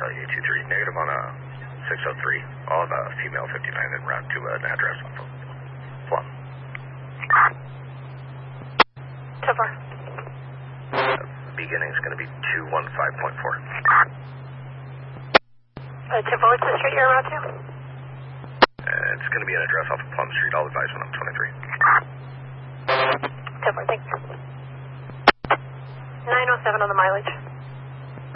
Charlie 823, negative on 603. All of female 59 en route to an address on Plum. So far. Beginning is going to be 215.4. 10-4, what's the street you're en route to? It's going to be an address off of Plum Street. I'll advise when I'm 23. 10-4, thanks. 907 on the mileage.